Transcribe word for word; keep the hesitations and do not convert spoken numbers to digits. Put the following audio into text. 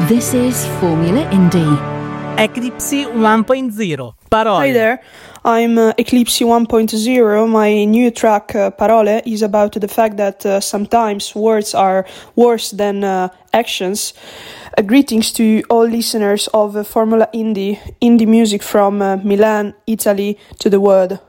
This is Formula Indie. Eclipse one point oh, Parole. Hi there, I'm uh, Eclipse one point oh. My new track, uh, Parole, is about the fact that uh, sometimes words are worse than uh, actions. Uh, greetings to all listeners of uh, Formula Indie, indie music from uh, Milan, Italy, to the world.